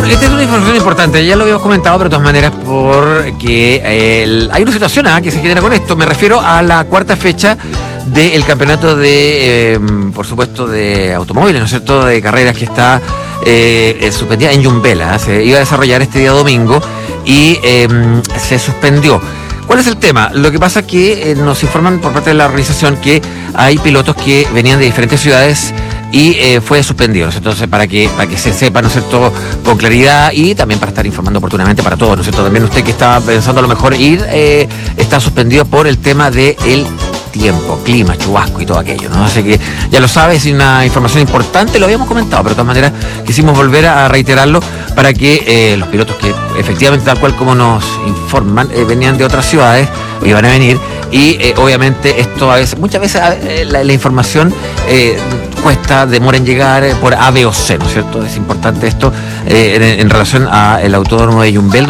esta es una información importante, ya lo habíamos comentado, pero de todas maneras, porque hay una situación que se genera con esto. Me refiero a la cuarta fecha del campeonato de, por supuesto, de automóviles, ¿no es cierto?, de carreras que está suspendida en Yumbela. Se iba a desarrollar este día domingo y se suspendió. ¿Cuál es el tema? Lo que pasa es que nos informan por parte de la organización que hay pilotos que venían de diferentes ciudades y fue suspendido. Entonces, para que se sepa, ¿no es cierto?, con claridad, y también para estar informando oportunamente para todos, ¿no es cierto? También usted que estaba pensando a lo mejor ir, está suspendido por el tema del tiempo, clima, chubasco y todo aquello, ¿no? Así que ya lo sabes, es una información importante, lo habíamos comentado, pero de todas maneras quisimos volver a reiterarlo para que los pilotos que efectivamente, tal cual como nos informan, venían de otras ciudades, o iban a venir, y obviamente esto muchas veces la información cuesta, demora en llegar por A, B o C, ¿no es cierto? Es importante esto en relación al autódromo de Yumbel,